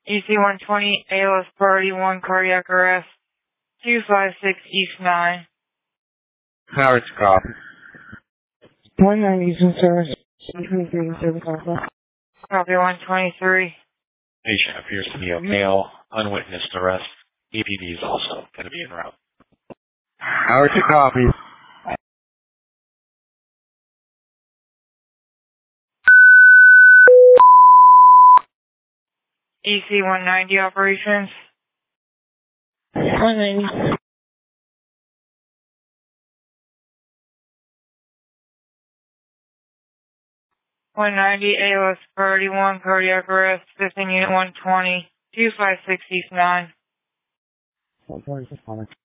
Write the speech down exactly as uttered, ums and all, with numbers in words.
E C one twenty, A L S Priority one, cardiac arrest, two five six East nine. Howard, copy. one ninety Eastern Service, one twenty-three Service Alpha. Copy one twenty-three. Patient appears to be a male, unwitnessed arrest. A P D is also going to be en route. Howard, copy. E C one ninety operations. one ninety. one ninety, A L S Priority one, cardiac arrest, fifteen Unit one twenty, two five six East nine. one twenty-six,